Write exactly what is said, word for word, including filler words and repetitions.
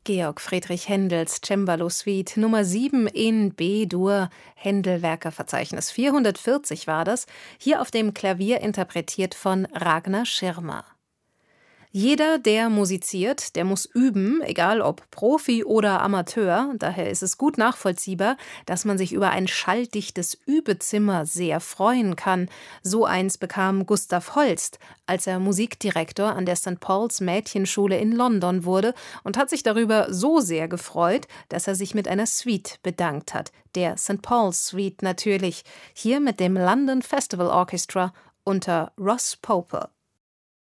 Georg Friedrich Händels Cembalo-Suite Nummer sieben in B-Dur, Händel-Werkeverzeichnis vierhundertvierzig war das, hier auf dem Klavier interpretiert von Ragnar Schirmer. Jeder, der musiziert, der muss üben, egal ob Profi oder Amateur. Daher ist es gut nachvollziehbar, dass man sich über ein schalldichtes Übezimmer sehr freuen kann. So eins bekam Gustav Holst, als er Musikdirektor an der Sankt Paul's Mädchenschule in London wurde, und hat sich darüber so sehr gefreut, dass er sich mit einer Suite bedankt hat. Der Sankt Paul's Suite natürlich, hier mit dem London Festival Orchestra unter Ross Popel.